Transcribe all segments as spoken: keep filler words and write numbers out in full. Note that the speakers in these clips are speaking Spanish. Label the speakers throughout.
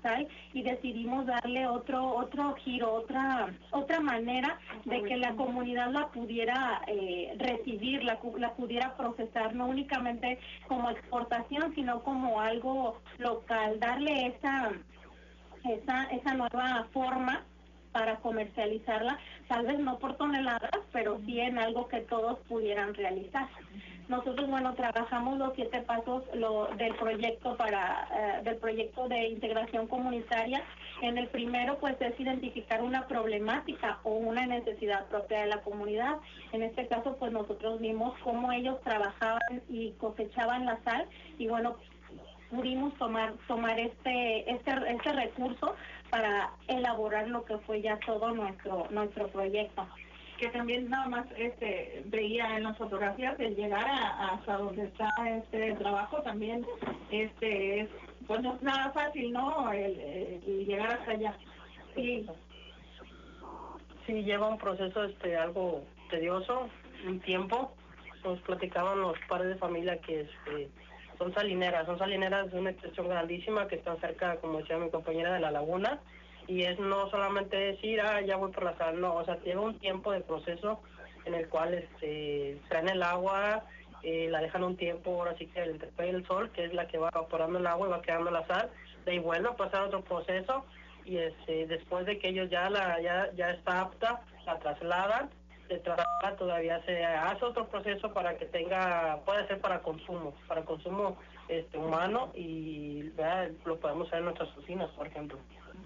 Speaker 1: sal y decidimos darle otro otro giro, otra otra manera de que la comunidad la pudiera eh, recibir, la, la pudiera procesar, no únicamente como exportación, sino como algo local, darle esa esa esa nueva forma para comercializarla, tal vez no por toneladas, pero sí en algo que todos pudieran realizar. Nosotros, bueno, trabajamos los siete pasos lo, del proyecto para eh, del proyecto de integración comunitaria. En el primero, pues, es identificar una problemática o una necesidad propia de la comunidad. En este caso, pues, nosotros vimos cómo ellos trabajaban y cosechaban la sal y, bueno, pudimos tomar tomar este este este recurso para elaborar lo que fue ya todo nuestro nuestro proyecto.
Speaker 2: Que también nada más este veía en las fotografías el llegar a, hasta donde está este trabajo también este es, pues no es nada fácil, ¿no? El, el llegar hasta allá.
Speaker 3: Sí. Sí, lleva un proceso este algo tedioso, un tiempo. Nos platicaban los padres de familia que este son salineras, son salineras de una extensión grandísima que están cerca, como decía mi compañera, de la laguna, y es no solamente decir, ah, ya voy por la sal, no, o sea, lleva un tiempo de proceso en el cual este traen el agua, eh, la dejan un tiempo, ahora sí que el interpele el sol, que es la que va evaporando el agua y va quedando la sal, de ahí vuelve a pasar otro proceso, y este después de que ellos ya la ya ya está apta, la trasladan, se traslada, todavía se hace otro proceso para que tenga, puede ser para consumo, para consumo este humano y ¿verdad? Lo podemos hacer en nuestras cocinas, por ejemplo.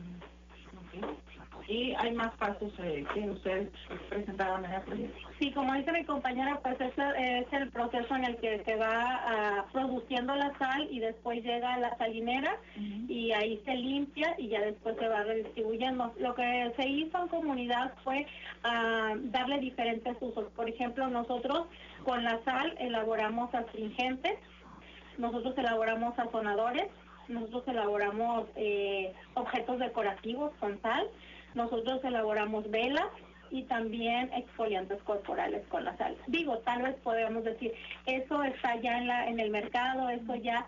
Speaker 2: Okay. Y hay más pasos eh, que ustedes presentaron en el proyecto.
Speaker 1: Sí, como dice mi compañera, pues ese es el proceso en el que se va uh, produciendo la sal y después llega a la salinera uh-huh. y ahí se limpia y ya después se va redistribuyendo. Lo que se hizo en comunidad fue uh, darle diferentes usos. Por ejemplo, nosotros con la sal elaboramos astringentes, nosotros elaboramos sazonadores, nosotros elaboramos eh, objetos decorativos con sal, nosotros elaboramos velas y también exfoliantes corporales con la sal. Digo, tal vez podemos decir, eso está ya en, la, en el mercado, eso ya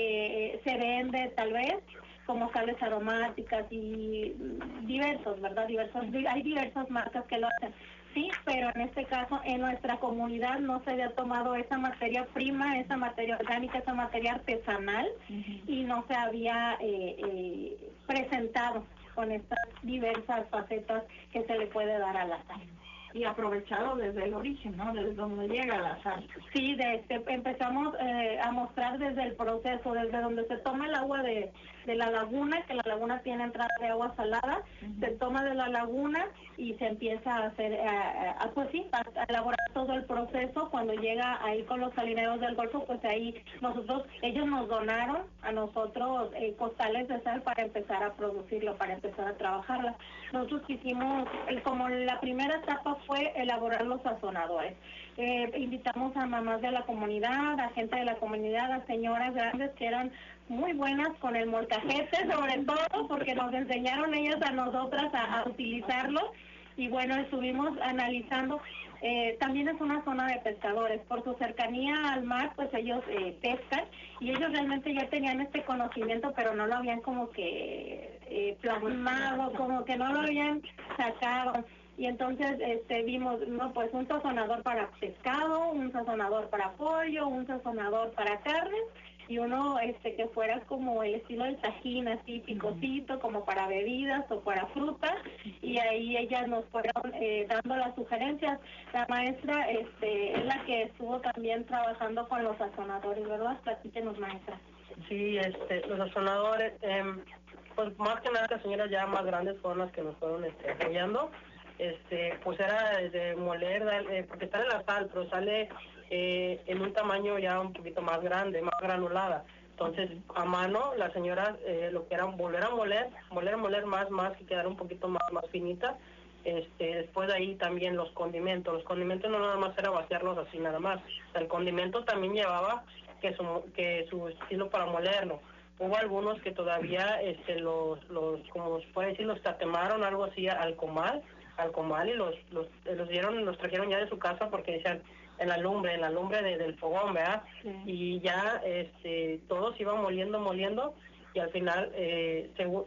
Speaker 1: eh, se vende tal vez como sales aromáticas y diversos, ¿verdad? Diversos, hay diversas marcas que lo hacen. Sí, pero en este caso, en nuestra comunidad no se había tomado esa materia prima, esa materia orgánica, esa materia artesanal uh-huh. y no se había eh, eh, presentado con estas diversas facetas que se le puede dar a la sal.
Speaker 2: Y aprovechado desde el origen, ¿no? Desde donde llega la sal.
Speaker 1: Sí, desde, empezamos eh, a mostrar desde el proceso, desde donde se toma el agua de, de la laguna, que la laguna tiene entrada de agua salada, uh-huh. se toma de la laguna y se empieza a hacer, a, a, pues sí, a, a elaborar todo el proceso. Cuando llega ahí con los salineros del Golfo, pues ahí nosotros, ellos nos donaron a nosotros eh, costales de sal para empezar a producirlo, para empezar a trabajarla. Nosotros hicimos, como la primera etapa fue elaborar los sazonadores. Eh, invitamos a mamás de la comunidad, a gente de la comunidad, a señoras grandes que eran muy buenas con el molcajete, sobre todo porque nos enseñaron ellas a nosotras a, a utilizarlo. Y bueno, estuvimos analizando, eh, también es una zona de pescadores, por su cercanía al mar, pues ellos eh, pescan y ellos realmente ya tenían este conocimiento, pero no lo habían como que eh, plasmado, como que no lo habían sacado. Y entonces este vimos, no, pues un sazonador para pescado, un sazonador para pollo, un sazonador para carnes y uno este que fuera como el estilo del tajín, así picosito, como para bebidas o para frutas, y ahí ellas nos fueron eh, dando las sugerencias. La maestra este es la que estuvo también trabajando con los sazonadores, ¿verdad? Platíquenos, maestra.
Speaker 3: Sí, este, los sazonadores, eh, pues más que nada las señoras ya más grandes fueron las que nos fueron este, apoyando. Este, pues era de moler, eh, porque sale la sal, pero sale eh, en un tamaño ya un poquito más grande, más granulada. Entonces, a mano, las señoras eh, lo que eran volver a moler, moler, moler más, más, y quedar un poquito más, más finita. Este, después de ahí también los condimentos. Los condimentos no nada más era vaciarlos así nada más. O sea, el condimento también llevaba que su, que su estilo para molerlo. Hubo algunos que todavía, este, los, los, como se puede decir, los tatemaron, algo así, al comal, al comal y los, los, los dieron, los trajeron ya de su casa porque decían en la lumbre, en la lumbre de, del fogón, ¿verdad? Sí. Y ya, este, todos iban moliendo, moliendo y al final, eh, según